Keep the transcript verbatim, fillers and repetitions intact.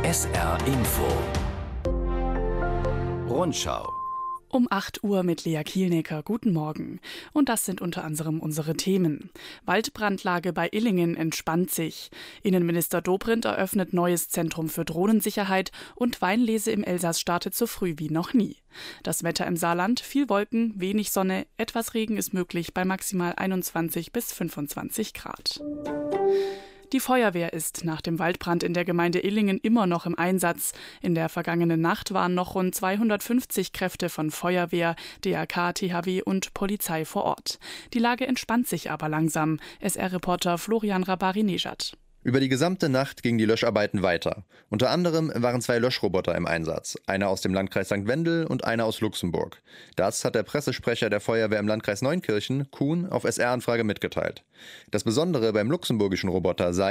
S R Info Rundschau. Um acht Uhr mit Lea Kielnecker. Guten Morgen. Und das sind unter anderem unsere Themen. Waldbrandlage bei Illingen entspannt sich. Innenminister Dobrindt eröffnet neues Zentrum für Drohnensicherheit und Weinlese im Elsass startet so früh wie noch nie. Das Wetter im Saarland: viel Wolken, wenig Sonne, etwas Regen ist möglich bei maximal einundzwanzig bis fünfundzwanzig Grad. Die Feuerwehr ist nach dem Waldbrand in der Gemeinde Illingen immer noch im Einsatz. In der vergangenen Nacht waren noch rund zweihundertfünfzig Kräfte von Feuerwehr, D R K, T H W und Polizei vor Ort. Die Lage entspannt sich aber langsam. S R-Reporter Florian Rabari-Nejad. Über die gesamte Nacht gingen die Löscharbeiten weiter. Unter anderem waren zwei Löschroboter im Einsatz, einer aus dem Landkreis Sankt Wendel und einer aus Luxemburg. Das hat der Pressesprecher der Feuerwehr im Landkreis Neunkirchen, Kuhn, auf S R-Anfrage mitgeteilt. Das Besondere beim luxemburgischen Roboter sei,